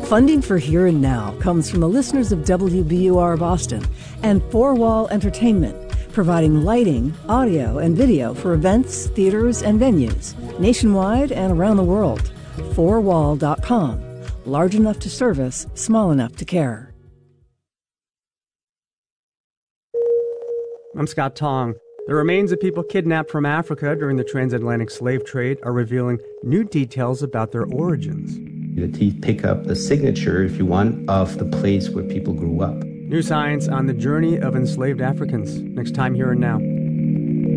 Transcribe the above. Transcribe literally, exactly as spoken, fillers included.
Funding for Here and Now comes from the listeners of W B U R Boston and Four Wall Entertainment, providing lighting, audio, and video for events, theaters, and venues nationwide and around the world. four wall dot com. Large enough to service, small enough to care. I'm Scott Tong. The remains of people kidnapped from Africa during the transatlantic slave trade are revealing new details about their origins. The teeth pick up the signature, if you want, of the place where people grew up. New science on the journey of enslaved Africans. Next time, Here and Now.